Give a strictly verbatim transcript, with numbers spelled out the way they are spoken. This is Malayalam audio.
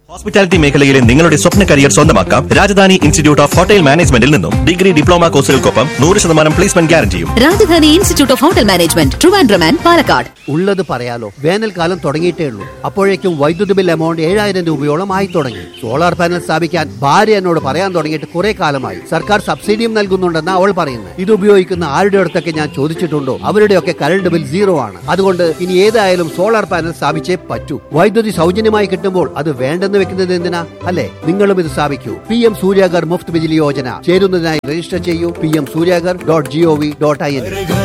ഹോസ്പിറ്റാലിറ്റി മേഖലയിലെ നിങ്ങളുടെ സ്വപ്ന കരിയർ സ്വന്തമാക്കാം രാജധാനി ഇൻസ്റ്റിറ്റ്യൂട്ട് ഓഫ് ഹോട്ടൽ മാനേജ്മെന്റിൽ നിന്നും. ഡിഗ്രി ഡിപ്ലോമ കോഴ്സുകൾക്കൊപ്പം നൂറ് ശതമാനം placement ഗ്യാരണ്ടിയും. Rajdhani institute of hotel management, Trivandrum and Palakkad. ഉള്ളത് പറയാലോ, വേനൽക്കാലം തുടങ്ങിയിട്ടേ ഉള്ളൂ. അപ്പോഴേക്കും വൈദ്യുതി ബിൽ എമൗണ്ട് ഏഴായിരം രൂപയോളം ആയി തുടങ്ങി. സോളാർ പാനൽ സ്ഥാപിക്കാൻ ഭാര്യ എന്നോട് പറയാൻ തുടങ്ങിയിട്ട് കുറെ കാലമായി. സർക്കാർ സബ്സിഡിയും നൽകുന്നുണ്ടെന്ന് അവൾ പറയുന്നത്. ഇത് ഉപയോഗിക്കുന്ന ആരുടെ അടുത്തൊക്കെ ഞാൻ ചോദിച്ചിട്ടുണ്ടോ, അവരുടെയൊക്കെ കറണ്ട് ബിൽ സീറോ ആണ്. അതുകൊണ്ട് ഇനി ഏതായാലും സോളാർ പാനൽ സ്ഥാപിച്ചേ പറ്റൂ. വൈദ്യുതി സൗജന്യമായി കിട്ടുമ്പോൾ അത് വേണ്ടെന്ന് വെക്കുന്നത് എന്തിനാ? അല്ലെ, നിങ്ങളും ഇത് സ്ഥാപിക്കൂ. P M Suryaghar Muft Bijli Yojana ചേരുന്നതിനായി register ചെയ്യൂ. P M Suryaghar dot G O V dot I N.